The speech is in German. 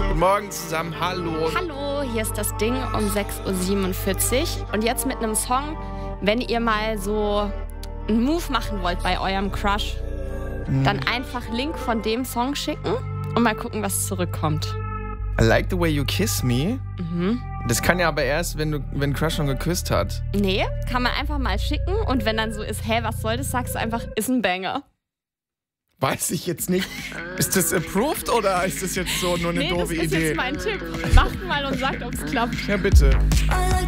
Guten Morgen zusammen, hallo. Hallo, hier ist das Ding um 6:47 Uhr. Und jetzt mit einem Song, wenn ihr mal so einen Move machen wollt bei eurem Crush, dann einfach Link von dem Song schicken und mal gucken, was zurückkommt. I like the way you kiss me. Mhm. Das kann ja aber erst, wenn Crush schon geküsst hat. Nee, kann man einfach mal schicken und wenn dann so ist, hä, was soll das, sagst du einfach, ist ein Banger. Weiß ich jetzt nicht. Ist das approved oder ist das jetzt so nur eine doofe das ist Idee? jetzt mein Tipp. Macht mal und sagt, ob es klappt. Ja, bitte.